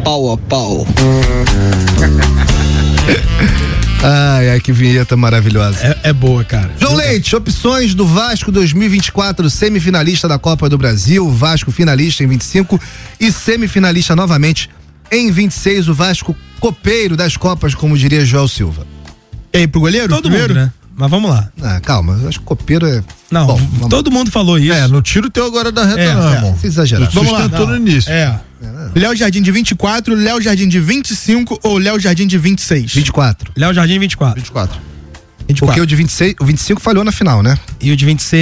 pau a pau. Ai, que vinheta maravilhosa. É boa, cara. João Leite, opções do Vasco 2024, semifinalista da Copa do Brasil, Vasco finalista em 25 e semifinalista novamente em 26, o Vasco copeiro das Copas, como diria João Silva. E aí, pro goleiro? Todo primeiro? mundo, né? Mas vamos lá. Calma, eu acho que copeiro é... Não, bom, todo mundo falou isso. Não tira o teu agora da reta não, irmão. Se exagerar. Vamos lá. No início. Léo Jardim de 24, Léo Jardim de 25 ou Léo Jardim de 26? 24. Léo Jardim 24. 24. Porque o de 26, o 25 falhou na final, né? E o de 26